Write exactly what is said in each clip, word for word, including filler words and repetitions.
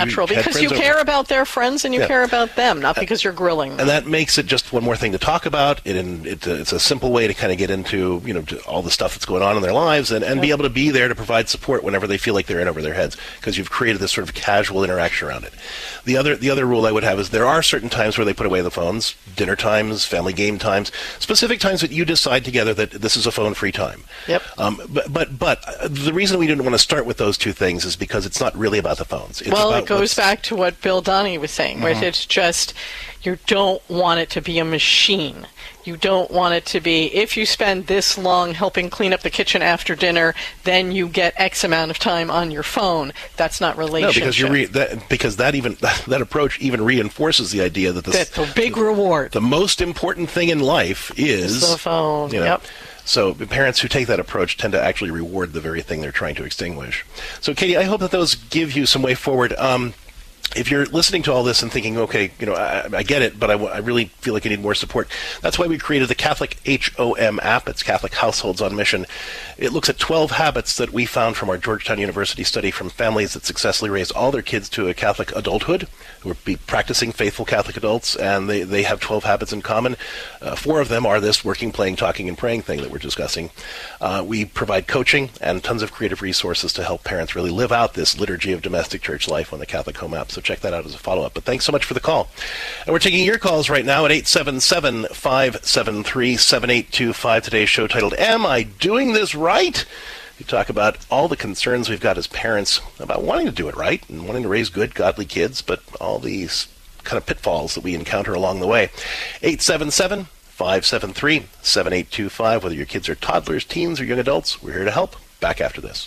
natural, you because you care over. about their friends and you yeah. care about them, not because you're grilling them. And that makes it just one more thing to talk about. It, it, it's a simple way to kind of get into, you know, to all the stuff that's going on in their lives and, and yep. be able to be there to provide support whenever they feel like they're in over their heads, because you've created this sort of casual interaction around it. The other the other rule I would have is there are certain times where they put away the phones, dinner times, family game times, specific times that you decide together that this is a phone-free time. Yep. Um, but, but, but the reason we didn't want to start with those two things is because it's not really about the phones. It's well, about it goes back to what Bill Donnie was saying, mm-hmm. where it's just, you don't want it to be a machine. You don't want it to be, if you spend this long helping clean up the kitchen after dinner, then you get X amount of time on your phone. That's not relationship. No, because you re- that because that even that approach even reinforces the idea that, this, that the big reward, the most important thing in life is the phone. You know, yep. So parents who take that approach tend to actually reward the very thing they're trying to extinguish. So, Katie, I hope that those give you some way forward. Um, If you're listening to all this and thinking, okay, you know, I, I get it, but I, I really feel like I need more support, that's why we created the Catholic H O M app. It's Catholic Households on Mission. It looks at twelve habits that we found from our Georgetown University study from families that successfully raised all their kids to a Catholic adulthood, who are be practicing faithful Catholic adults, and they, they have twelve habits in common. Uh, four of them are this working, playing, talking, and praying thing that we're discussing. Uh, we provide coaching and tons of creative resources to help parents really live out this liturgy of domestic church life on the Catholic Home app. So check that out as a follow-up. But thanks so much for the call. And we're taking your calls right now at eight seven seven, five seven three, seven eight two five. Today's show titled, Am I Doing This Right? We talk about all the concerns we've got as parents about wanting to do it right and wanting to raise good, godly kids, but all these kind of pitfalls that we encounter along the way. eight seven seven, five seven three, seven eight two five. Whether your kids are toddlers, teens, or young adults, we're here to help. Back after this.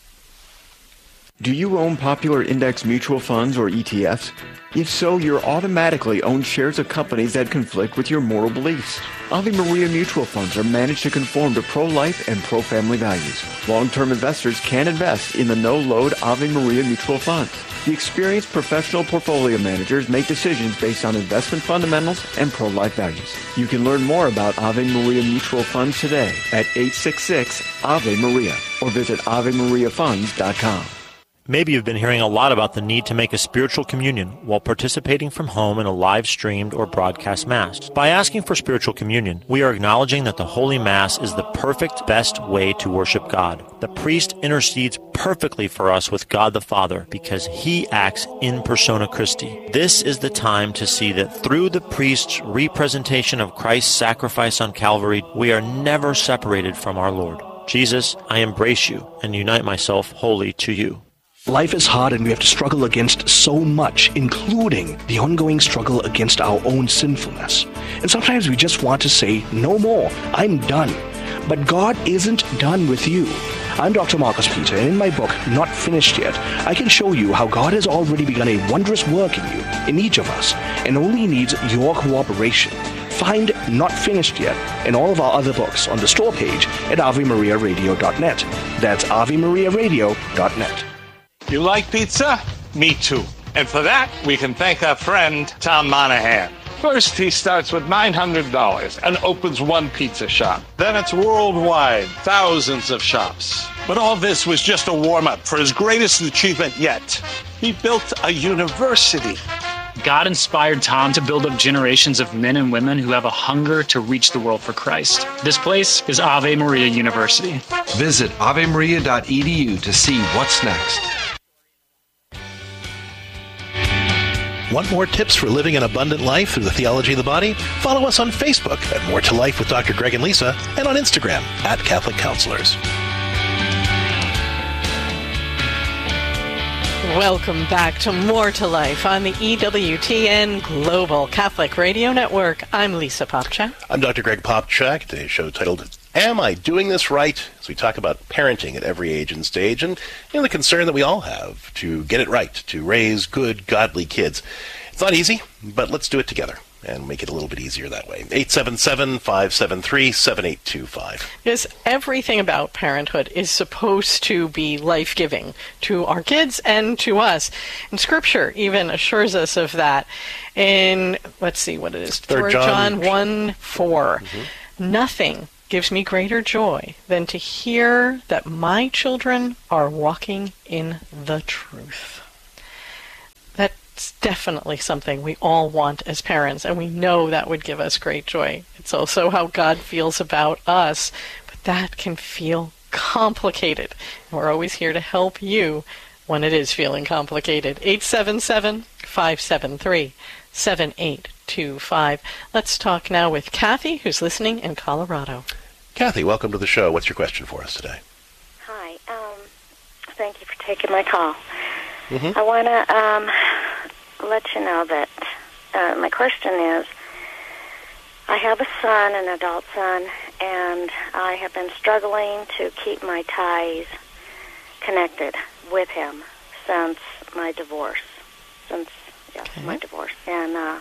Do you own popular index mutual funds or E T Fs? If so, you're automatically own shares of companies that conflict with your moral beliefs. Ave Maria mutual funds are managed to conform to pro-life and pro-family values. Long-term investors can invest in the no-load Ave Maria mutual funds. The experienced professional portfolio managers make decisions based on investment fundamentals and pro-life values. You can learn more about Ave Maria mutual funds today at eight six six, A V E Maria or visit ave maria funds dot com. Maybe you've been hearing a lot about the need to make a spiritual communion while participating from home in a live-streamed or broadcast Mass. By asking for spiritual communion, we are acknowledging that the Holy Mass is the perfect, best way to worship God. The priest intercedes perfectly for us with God the Father because he acts in persona Christi. This is the time to see that through the priest's representation of Christ's sacrifice on Calvary, we are never separated from our Lord. Jesus, I embrace you and unite myself wholly to you. Life is hard and we have to struggle against so much, including the ongoing struggle against our own sinfulness. And sometimes we just want to say, no more, I'm done. But God isn't done with you. I'm Doctor Marcus Peter, and in my book, Not Finished Yet, I can show you how God has already begun a wondrous work in you, in each of us, and only needs your cooperation. Find Not Finished Yet and all of our other books on the store page at ave maria radio dot net. That's ave maria radio dot net. You like pizza? Me too. And for that, we can thank our friend, Tom Monahan. First, he starts with nine hundred dollars and opens one pizza shop. Then it's worldwide, thousands of shops. But all this was just a warm-up for his greatest achievement yet. He built a university. God inspired Tom to build up generations of men and women who have a hunger to reach the world for Christ. This place is Ave Maria University. Visit ave maria dot e d u to see what's next. Want more tips for living an abundant life through the theology of the body? Follow us on Facebook at More to Life with Doctor Greg and Lisa, and on Instagram at Catholic Counselors. Welcome back to More to Life on the E W T N Global Catholic Radio Network. I'm Lisa Popchak. I'm Doctor Greg Popchak. Today's show titled, Am I Doing This Right? As we talk about parenting at every age and stage, and you know, the concern that we all have to get it right, to raise good, godly kids. It's not easy, but let's do it together and make it a little bit easier that way. eight seven seven, five seven three, seven eight two five. Because everything about parenthood is supposed to be life-giving to our kids and to us. And Scripture even assures us of that. In, let's see what it is, Third John. John one four. Mm-hmm. Nothing gives me greater joy than to hear that my children are walking in the truth. It's definitely something we all want as parents, and we know that would give us great joy. It's also how God feels about us, but that can feel complicated. And we're always here to help you when it is feeling complicated. eight seven seven, five seven three, seven eight two five. Let's talk now with Kathy, who's listening in Colorado. Kathy, welcome to the show. What's your question for us today? Hi. Um, thank you for taking my call. Mm-hmm. I want to um, let you know that uh, my question is, I have a son, an adult son, and I have been struggling to keep my ties connected with him since my divorce. Since, yes, okay. my divorce. And uh,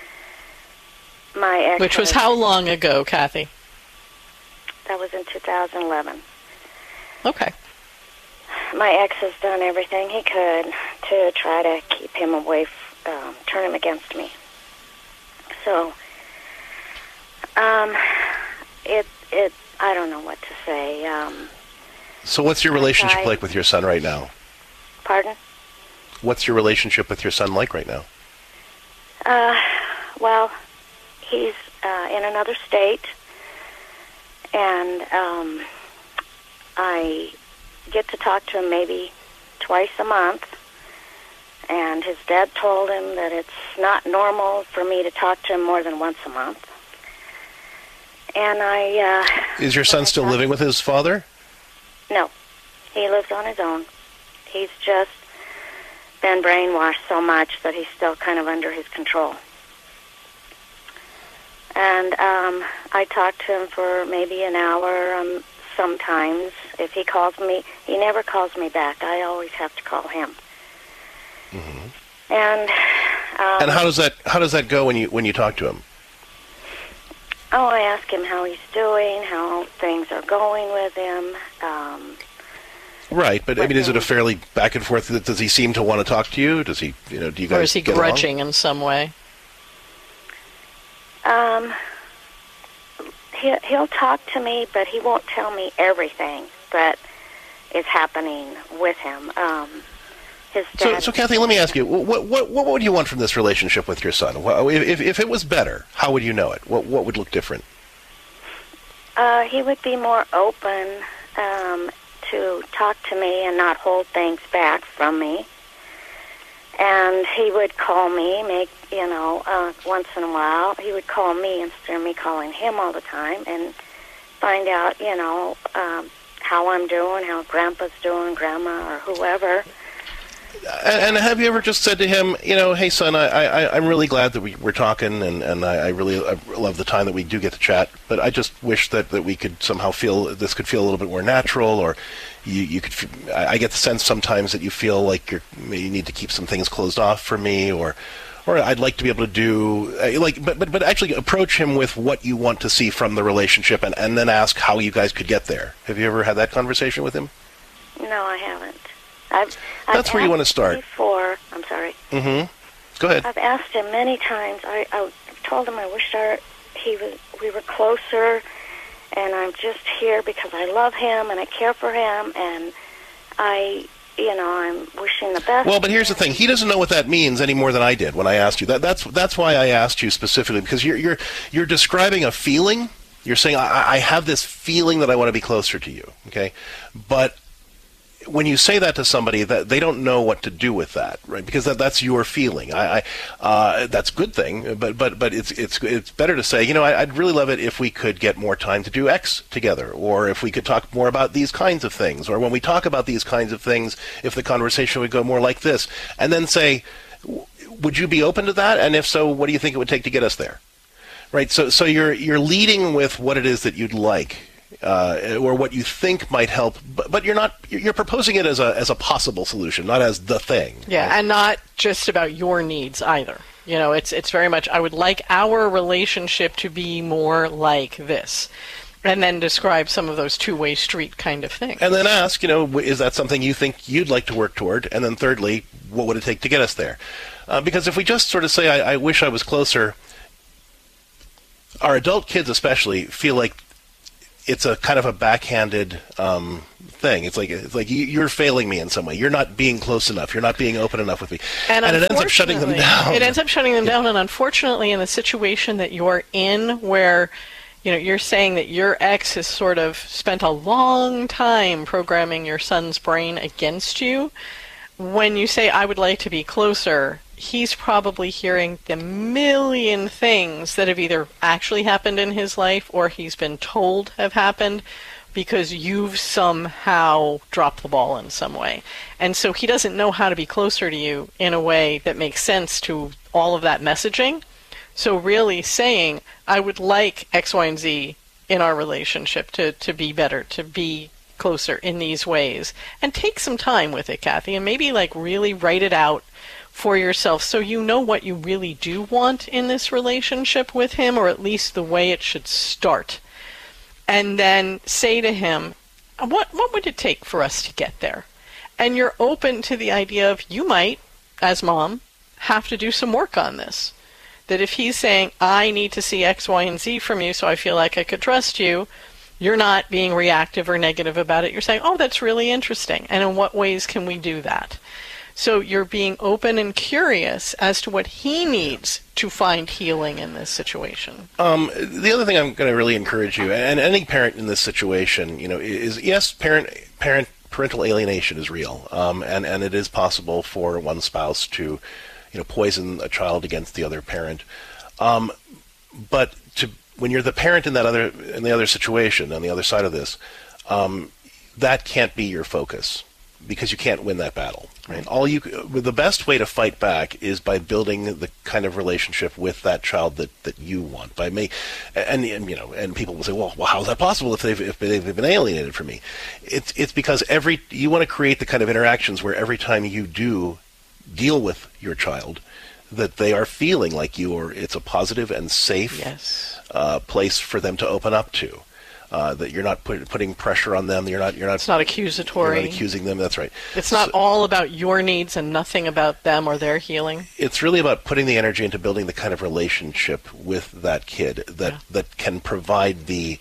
my ex... Which was how long ago, Kathy? That was in two thousand eleven. Okay. My ex has done everything he could to try to keep him away, f- um, turn him against me. So, um, it, it, I don't know what to say. Um, so what's your relationship I, like with your son right now? Pardon? What's your relationship with your son like right now? Uh, well, he's uh, in another state, and um, I get to talk to him maybe twice a month, and his dad told him that it's not normal for me to talk to him more than once a month. And I... Uh, Is your son still talk- living with his father? No. He lives on his own. He's just been brainwashed so much that he's still kind of under his control. And um, I talk to him for maybe an hour um, sometimes. If he calls me, he never calls me back. I always have to call him. Mm-hmm. And um, and how does that how does that go when you when you talk to him? Oh, I ask him how he's doing, how things are going with him. Um, right, but I mean, is it a fairly back and forth? Does he seem to want to talk to you? Does he, you know, do you guys? Or is he get grudging along? in some way? Um, he, he'll talk to me, but he won't tell me everything that is happening with him. Um, his so, dad, so Kathy, let me ask you: what, what, what would you want from this relationship with your son? If, if it was better, how would you know it? What, what would look different? Uh, he would be more open um, to talk to me and not hold things back from me. And he would call me, make you know, uh, once in a while. He would call me instead of me calling him all the time, and find out, you know, um, how I'm doing, how Grandpa's doing, Grandma, or whoever. And, and have you ever just said to him, you know, hey, son, I, I, I'm really glad that we, we're talking, and, and I, I really I love the time that we do get to chat, but I just wish that, that we could somehow feel, this could feel a little bit more natural, or you, you could, I, I get the sense sometimes that you feel like you're, you need to keep some things closed off for me, or or I'd like to be able to do, like, but, but, but actually approach him with what you want to see from the relationship, and, and then ask how you guys could get there. Have you ever had that conversation with him? No, I haven't. I've, That's I've where you want to start. Before, I'm sorry. Mm-hmm. Go ahead. I've asked him many times. I, I told him I wish our, he was, we were closer, and I'm just here because I love him and I care for him, and I, you know, I'm wishing the best. Well, but here's the thing: he doesn't know what that means any more than I did when I asked you. That, that's that's why I asked you specifically, because you're you're you're describing a feeling. You're saying I, I have this feeling that I want to be closer to you. Okay, but when you say that to somebody, that they don't know what to do with that, right? Because that, that's your feeling. I, I uh, that's a good thing, but but but it's it's it's better to say, you know, I, I'd really love it if we could get more time to do X together, or if we could talk more about these kinds of things, or when we talk about these kinds of things, if the conversation would go more like this, and then say, would you be open to that? And if so, what do you think it would take to get us there? Right. So so you're you're leading with what it is that you'd like. Uh, or what you think might help, but, but you're not. You're proposing it as a as a possible solution, not as the thing. Yeah, right? And not just about your needs either. You know, it's it's very much, I would like our relationship to be more like this, and then describe some of those two-way street kind of things. And then ask, you know, is that something you think you'd like to work toward? And then thirdly, what would it take to get us there? Uh, because if we just sort of say, I, I wish I was closer, our adult kids especially feel like it's a kind of a backhanded um, thing. It's like it's like you, you're failing me in some way. You're not being close enough. You're not being open enough with me, and, and it ends up shutting them down. It ends up shutting them down, and unfortunately, in the situation that you're in, where you know you're saying that your ex has sort of spent a long time programming your son's brain against you. When you say, I would like to be closer, he's probably hearing the million things that have either actually happened in his life or he's been told have happened because you've somehow dropped the ball in some way. And so he doesn't know how to be closer to you in a way that makes sense to all of that messaging. So really saying, I would like X, Y, and Z in our relationship to, to be better, to be closer in these ways, and take some time with it, Kathy, and maybe like really write it out for yourself so you know what you really do want in this relationship with him, or at least the way it should start. And then say to him, what what would it take for us to get there? And you're open to the idea of you might, as mom, have to do some work on this. That if he's saying, I need to see X, Y, and Z from you so I feel like I could trust you, you're not being reactive or negative about it. You're saying, oh, that's really interesting. And in what ways can we do that? So you're being open and curious as to what he needs to find healing in this situation. Um, the other thing I'm going to really encourage you, and any parent in this situation, you know, is yes, parent parent parental alienation is real, um, and and it is possible for one spouse to, you know, poison a child against the other parent. Um, but to when you're the parent in that other in the other situation, on the other side of this, um, that can't be your focus because you can't win that battle. Right? All you the best way to fight back is by building the kind of relationship with that child that, that you want. By me, and, and you know, and people will say, well, well, how is that possible if they've if they've been alienated from me? It's it's because every you want to create the kind of interactions where every time you do deal with your child, that they are feeling like you, or it's a positive and safe yes. uh, place for them to open up to. Uh, that you're not put, putting pressure on them. You're not. You're not. It's not accusatory. You're not accusing them. That's right. It's not so, all about your needs and nothing about them or their healing. It's really about putting the energy into building the kind of relationship with that kid that yeah. that can provide the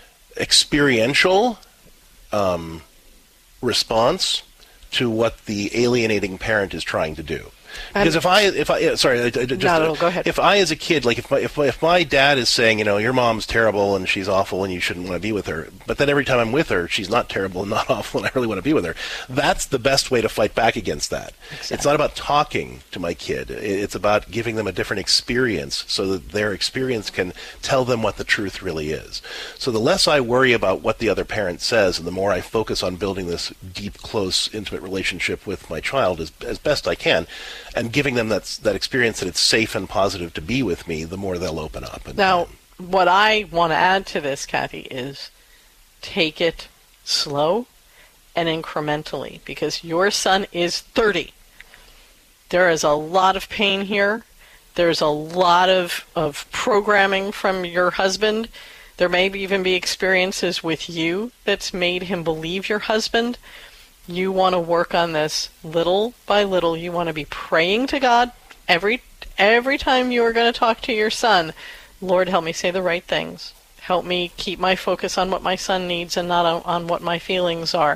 experiential um, response to what the alienating parent is trying to do. Because if I, if I, sorry, I, I just, no, no, go ahead. If I, as a kid, like if my, if my, if my dad is saying, you know, your mom's terrible and she's awful and you shouldn't want to be with her, but then every time I'm with her, she's not terrible and not awful and I really want to be with her, that's the best way to fight back against that. Exactly. It's not about talking to my kid. It's about giving them a different experience so that their experience can tell them what the truth really is. So the less I worry about what the other parent says and the more I focus on building this deep, close, intimate relationship with my child as, as best I can, and giving them that that experience that it's safe and positive to be with me, the more they'll open up. And, now, what I want to add to this, Kathy, is take it slow and incrementally, because your son is thirty. There is a lot of pain here. There's a lot of, of programming from your husband. There may even be experiences with you that's made him believe your husband. You want to work on this little by little. You want to be praying to God every every time you are going to talk to your son. Lord, help me say the right things. Help me keep my focus on what my son needs and not on, on what my feelings are.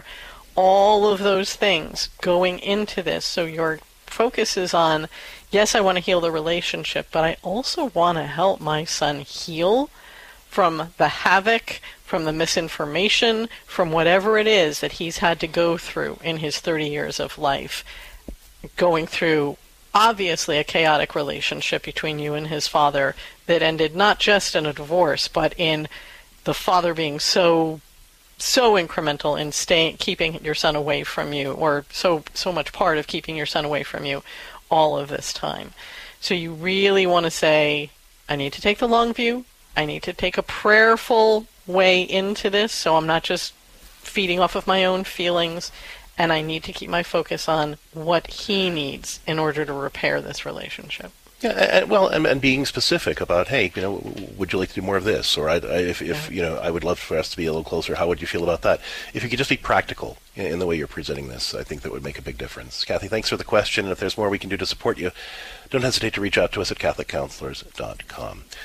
All of those things going into this. So your focus is on, yes, I want to heal the relationship, but I also want to help my son heal from the havoc, from the misinformation, from whatever it is that he's had to go through in his thirty years of life. Going through, obviously, a chaotic relationship between you and his father that ended not just in a divorce, but in the father being so, so incremental in staying, keeping your son away from you, or so, so much part of keeping your son away from you all of this time. So you really want to say, I need to take the long view. I need to take a prayerful way into this, so I'm not just feeding off of my own feelings, and I need to keep my focus on what he needs in order to repair this relationship. Yeah, and, well, and, and being specific about, hey, you know, would you like to do more of this? Or I, I, if, if, you know, I would love for us to be a little closer. How would you feel about that? If you could just be practical in, in the way you're presenting this, I think that would make a big difference. Kathy, thanks for the question, and if there's more we can do to support you, don't hesitate to reach out to us at catholic counselors dot com.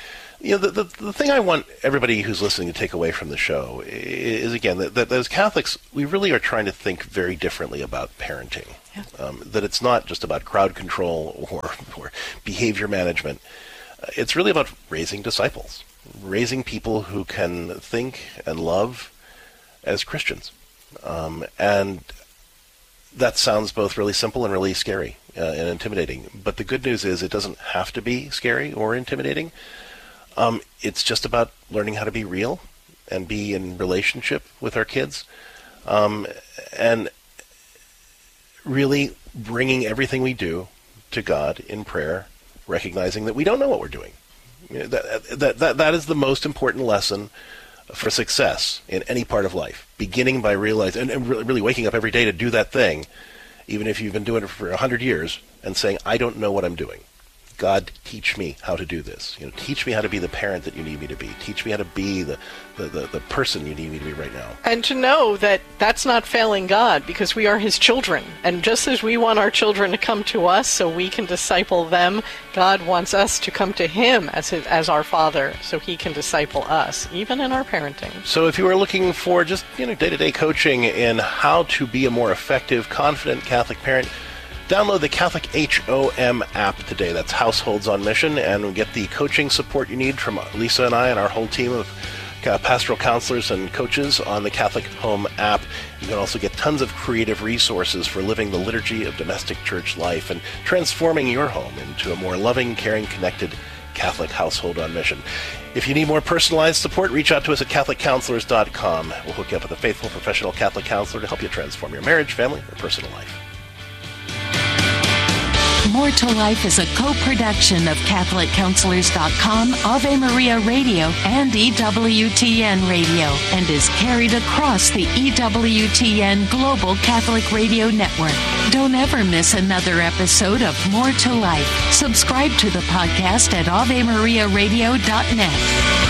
You know, the, the the thing I want everybody who's listening to take away from the show is, again, that, that as Catholics, we really are trying to think very differently about parenting. Yeah. Um, that it's not just about crowd control or, or behavior management. Uh, it's really about raising disciples, raising people who can think and love as Christians. Um, and that sounds both really simple and really scary uh, and intimidating. But the good news is it doesn't have to be scary or intimidating. Um, it's just about learning how to be real and be in relationship with our kids, um, and really bringing everything we do to God in prayer, recognizing that we don't know what we're doing. You know, that, that, that, that is the most important lesson for success in any part of life, beginning by realizing, and, and really waking up every day to do that thing, even if you've been doing it for a hundred years, and saying, I don't know what I'm doing. God, teach me how to do this. You know, teach me how to be the parent that you need me to be. Teach me how to be the, the, the, the person you need me to be right now. And to know that that's not failing God, because we are his children. And just as we want our children to come to us so we can disciple them, God wants us to come to him as his, as our Father so he can disciple us, even in our parenting. So if you are looking for just, you know, day-to-day coaching in how to be a more effective, confident Catholic parent, download the Catholic H O M app today. That's Households on Mission, and get the coaching support you need from Lisa and I and our whole team of pastoral counselors and coaches on the Catholic Home app. You can also get tons of creative resources for living the liturgy of domestic church life and transforming your home into a more loving, caring, connected Catholic household on mission. If you need more personalized support, reach out to us at Catholic Counselors dot com. We'll hook you up with a faithful professional Catholic counselor to help you transform your marriage, family, or personal life. More to Life is a co-production of Catholic Counselors dot com, Ave Maria Radio, and E W T N Radio, and is carried across the E W T N Global Catholic Radio Network. Don't ever miss another episode of More to Life. Subscribe to the podcast at Ave Maria Radio dot net.